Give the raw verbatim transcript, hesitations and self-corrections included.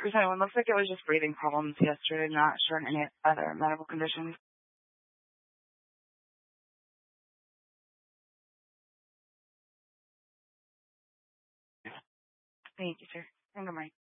For someone, looks like it was just breathing problems yesterday, not showing any other medical conditions. Thank you, sir. And good morning.